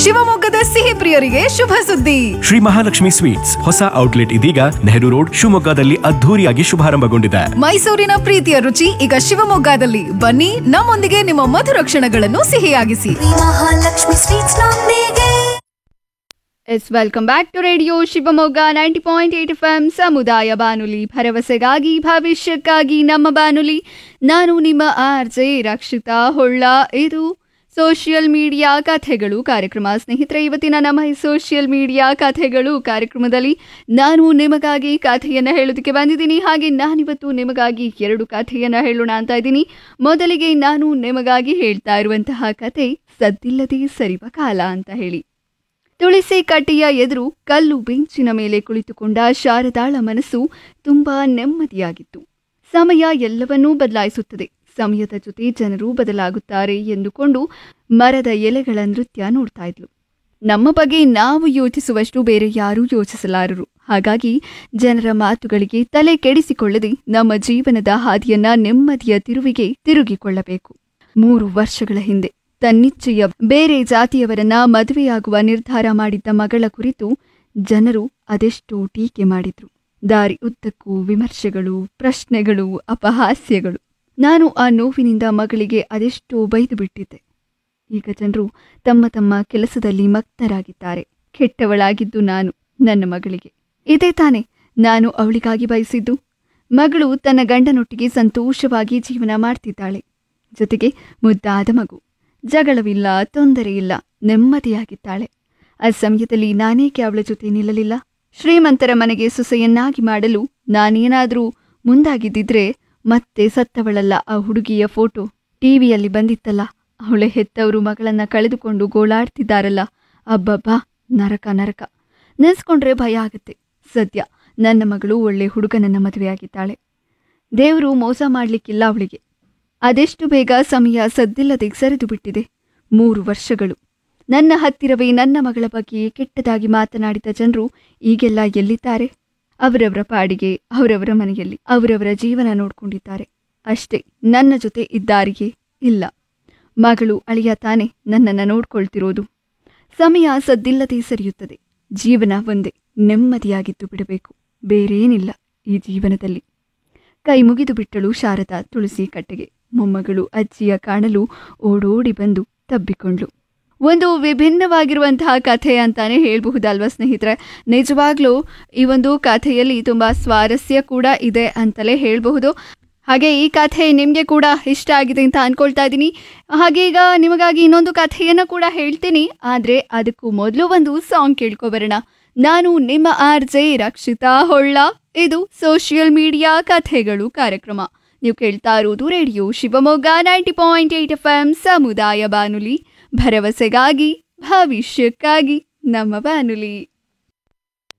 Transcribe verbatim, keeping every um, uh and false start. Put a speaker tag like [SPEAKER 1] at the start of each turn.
[SPEAKER 1] ಶಿವಮೊಗ್ಗದ ಸಿಹಿ ಪ್ರಿಯರಿಗೆ ಶುಭ ಸುದ್ದಿ.
[SPEAKER 2] ಶ್ರೀ ಮಹಾಲಕ್ಷ್ಮಿ ಸ್ವೀಟ್ಸ್ ಹೊಸ ಔಟ್ಲೆಟ್ ಇದೀಗ ನೆಹರು ರೋಡ್ ಶಿವಮೊಗ್ಗದಲ್ಲಿ ಅದ್ಧೂರಿಯಾಗಿ ಶುಭಾರಂಭಗೊಂಡಿದೆ.
[SPEAKER 1] ಮೈಸೂರಿನ ಪ್ರೀತಿಯ ರುಚಿ ಈಗ ಶಿವಮೊಗ್ಗದಲ್ಲಿ. ಬನ್ನಿ, ನಮ್ಮೊಂದಿಗೆ ನಿಮ್ಮ ಮಧುರ ಕ್ಷಣಗಳನ್ನು ಸಿಹಿಯಾಗಿಸಿ.
[SPEAKER 3] ಮಹಾಲಕ್ಷ್ಮಿ ಸ್ವೀಟ್ಸ್ ನೊಂದಿಗೆ.
[SPEAKER 4] S welcome back to radio Shivamogga ninety point eight F M ಸಮುದಾಯ ಬಾನುಲಿ, ಭರವಸೆಗಾಗಿ ಭವಿಷ್ಯಕ್ಕಾಗಿ ನಮ್ಮ ಬಾನುಲಿ. ನಾನು ನಿಮ್ಮ ಆರ್ ಜೆ ರಕ್ಷಿತಾ ಹೊಳ್ಳ. ಇದು ಸೋಷಿಯಲ್ ಮೀಡಿಯಾ ಕಥೆಗಳು ಕಾರ್ಯಕ್ರಮ. ಸ್ನೇಹಿತರೆ, ಇವತ್ತಿನ ನಮ್ಮ ಈ ಸೋಷಿಯಲ್ ಮೀಡಿಯಾ ಕಥೆಗಳು ಕಾರ್ಯಕ್ರಮದಲ್ಲಿ ನಾನು ನಿಮಗಾಗಿ ಕಥೆಯನ್ನು ಹೇಳೋದಕ್ಕೆ ಬಂದಿದ್ದೀನಿ. ಹಾಗೆ ನಾನಿವತ್ತು ನಿಮಗಾಗಿ ಎರಡು ಕಥೆಯನ್ನು ಹೇಳೋಣ ಅಂತ ಇದ್ದೀನಿ. ಮೊದಲಿಗೆ ನಾನು ನಿಮಗಾಗಿ ಹೇಳ್ತಾ ಇರುವಂತಹ ಕಥೆ ಸದ್ದಿಲ್ಲದೆ ಸರಿವ ಕಾಲ ಅಂತ ಹೇಳಿ. ತುಳಸಿ ಕಟ್ಟೆಯ ಎದುರು ಕಲ್ಲು ಬೆಂಚಿನ ಮೇಲೆ ಕುಳಿತುಕೊಂಡ ಶಾರದಾಳ ಮನಸ್ಸು ತುಂಬಾ ನೆಮ್ಮದಿಯಾಗಿತ್ತು. ಸಮಯ ಎಲ್ಲವನ್ನೂ ಬದಲಾಯಿಸುತ್ತದೆ, ಸಮಯದ ಜೊತೆ ಜನರು ಬದಲಾಗುತ್ತಾರೆ ಎಂದುಕೊಂಡು ಮರದ ಎಲೆಗಳ ನೃತ್ಯ ನೋಡ್ತಾ ಇದ್ಲು. ನಮ್ಮ ಬಗ್ಗೆ ನಾವು ಯೋಚಿಸುವಷ್ಟು ಬೇರೆ ಯಾರೂ ಯೋಚಿಸಲಾರರು. ಹಾಗಾಗಿ ಜನರ ಮಾತುಗಳಿಗೆ ತಲೆ ಕೆಡಿಸಿಕೊಳ್ಳದೆ ನಮ್ಮ ಜೀವನದ ಹಾದಿಯನ್ನ ನೆಮ್ಮದಿಯ ತಿರುವಿಗೆ ತಿರುಗಿಕೊಳ್ಳಬೇಕು. ಮೂರು ವರ್ಷಗಳ ಹಿಂದೆ ತನ್ನಿಚ್ಛೆಯ ಬೇರೆ ಜಾತಿಯವರನ್ನ ಮದುವೆಯಾಗುವ ನಿರ್ಧಾರ ಮಾಡಿದ್ದ ಮಗಳ ಕುರಿತು ಜನರು ಅದೆಷ್ಟೋ ಟೀಕೆ ಮಾಡಿದ್ರು. ದಾರಿ ಉದ್ದಕ್ಕೂ ವಿಮರ್ಶೆಗಳು, ಪ್ರಶ್ನೆಗಳು, ಅಪಹಾಸ್ಯಗಳು. ನಾನು ಆ ನೋವಿನಿಂದ ಮಗಳಿಗೆ ಅದೆಷ್ಟೋ ಬೈದು ಬಿಟ್ಟಿದ್ದೆ. ಈಗ ಜನರು ತಮ್ಮ ತಮ್ಮ ಕೆಲಸದಲ್ಲಿ ಮಗ್ನರಾಗಿದ್ದಾರೆ. ಕೆಟ್ಟವಳಾಗಿದ್ದು ನಾನು ನನ್ನ ಮಗಳಿಗೆ. ಇದೇ ತಾನೆ ನಾನು ಅವಳಿಗಾಗಿ ಬಯಸಿದ್ದು. ಮಗಳು ತನ್ನ ಗಂಡನೊಟ್ಟಿಗೆ ಸಂತೋಷವಾಗಿ ಜೀವನ ಮಾಡ್ತಿದ್ದಾಳೆ. ಜೊತೆಗೆ ಮುದ್ದಾದ ಮಗು. ಜಗಳವಿಲ್ಲ, ತೊಂದರೆ ಇಲ್ಲ, ನೆಮ್ಮದಿಯಾಗಿದ್ದಾಳೆ. ಆ ಸಮಯದಲ್ಲಿ ನಾನೇಕೆ ಅವಳ ಜೊತೆ ನಿಲ್ಲಲಿಲ್ಲ? ಶ್ರೀಮಂತರ ಮನೆಗೆ ಸೊಸೆಯನ್ನಾಗಿ ಮಾಡಲು ನಾನೇನಾದರೂ ಮುಂದಾಗಿದ್ದಿದ್ರೆ ಮತ್ತೆ ಸತ್ತವಳಲ್ಲ ಆ ಹುಡುಗಿಯ ಫೋಟೋ ಟಿವಿಯಲ್ಲಿ ಬಂದಿತ್ತಲ್ಲ. ಅವಳೆ ಹೆತ್ತವರು ಮಗಳನ್ನ ಕಳೆದುಕೊಂಡು ಗೋಳಾಡ್ತಿದ್ದಾರಲ್ಲ, ಅಬ್ಬಬ್ಬಾ, ನರಕ ನರಕ. ನೆನೆಸ್ಕೊಂಡ್ರೆ ಭಯ ಆಗುತ್ತೆ. ಸದ್ಯ ನನ್ನ ಮಗಳು ಒಳ್ಳೆ ಹುಡುಗನನ್ನ ಮದುವೆಯಾಗಿದ್ದಾಳೆ. ದೇವರು ಮೋಸ ಮಾಡಲಿಕ್ಕಿಲ್ಲ ಅವಳಿಗೆ. ಅದೆಷ್ಟು ಬೇಗ ಸಮಯ ಸದ್ದಿಲ್ಲದೆ ಸರಿದು ಬಿಟ್ಟಿದೆ. ಮೂರು ವರ್ಷಗಳು. ನನ್ನ ಹತ್ತಿರವೇ ನನ್ನ ಮಗಳ ಬಗ್ಗೆ ಕೆಟ್ಟದಾಗಿ ಮಾತನಾಡಿದ ಜನರು ಈಗೆಲ್ಲ ಎಲ್ಲಿದ್ದಾರೆ? ಅವರವರ ಪಾಡಿಗೆ, ಅವರವರ ಮನೆಯಲ್ಲಿ ಅವರವರ ಜೀವನ ನೋಡ್ಕೊಂಡಿದ್ದಾರೆ ಅಷ್ಟೇ. ನನ್ನ ಜೊತೆ ಇದ್ದಾರಿಗೆ ಇಲ್ಲ. ಮಗಳು, ಅಳಿಯ ತಾನೆ ನನ್ನನ್ನು ನೋಡ್ಕೊಳ್ತಿರೋದು. ಸಮಯ ಸದ್ದಿಲ್ಲದೆ ಸರಿಯುತ್ತದೆ. ಜೀವನ ಒಂದೇ, ನೆಮ್ಮದಿಯಾಗಿದ್ದು ಬಿಡಬೇಕು, ಬೇರೇನಿಲ್ಲ ಈ ಜೀವನದಲ್ಲಿ. ಕೈ ಮುಗಿದು ಬಿಟ್ಟಳು ಶಾರದಾ ತುಳಸಿ ಕಟ್ಟೆಗೆ. ಮೊಮ್ಮಗಳು ಅಜ್ಜಿಯ ಕಾಣಲು ಓಡೋಡಿ ಬಂದು ತಬ್ಬಿಕೊಂಡ್ಳು. ಒಂದು ವಿಭಿನ್ನವಾಗಿರುವಂತಹ ಕಥೆ ಅಂತಾನೆ ಹೇಳಬಹುದಲ್ವ ಸ್ನೇಹಿತರೆ? ನಿಜವಾಗ್ಲೂ ಈ ಒಂದು ಕಥೆಯಲ್ಲಿ ತುಂಬ ಸ್ವಾರಸ್ಯ ಕೂಡ ಇದೆ ಅಂತಲೇ ಹೇಳಬಹುದು. ಹಾಗೆ ಈ ಕಥೆ ನಿಮಗೆ ಕೂಡ ಇಷ್ಟ ಆಗಿದೆ ಅಂತ ಅಂದ್ಕೊಳ್ತಾ ಇದ್ದೀನಿ. ಹಾಗೆ ಈಗ ನಿಮಗಾಗಿ ಇನ್ನೊಂದು ಕಥೆಯನ್ನು ಕೂಡ ಹೇಳ್ತೀನಿ. ಆದರೆ ಅದಕ್ಕೂ ಮೊದಲು ಒಂದು ಸಾಂಗ್ ಕೇಳ್ಕೊಬರೋಣ. ನಾನು ನಿಮ್ಮ ಆರ್ ಜೆ ರಕ್ಷಿತಾ ಹೊಳ್ಳ. ಇದು ಸೋಷಿಯಲ್ ಮೀಡಿಯಾ ಕಥೆಗಳು ಕಾರ್ಯಕ್ರಮ. ನೀವು ಕೇಳ್ತಾ ಇರೋದು radio Shivamogga ninety point eight F M ಸಮುದಾಯ ಬಾನುಲಿ, ಭರವಸೆಗಾಗಿ ಭವಿಷ್ಯಕ್ಕಾಗಿ ನಮ್ಮ ಬಾನುಲಿ.